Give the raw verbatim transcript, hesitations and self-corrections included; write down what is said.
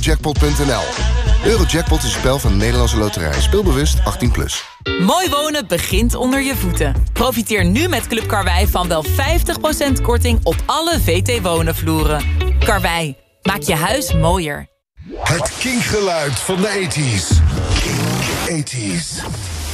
Jackpot punt n l. Eurojackpot is een spel van de Nederlandse Loterij. Speelbewust achttien plus. Mooi wonen begint onder je voeten. Profiteer nu met Club Karwei van wel vijftig procent korting op alle V T Wonen vloeren. Karwei, maak je huis mooier. Het kinkgeluid van de tachtiger. Kink tachtiger.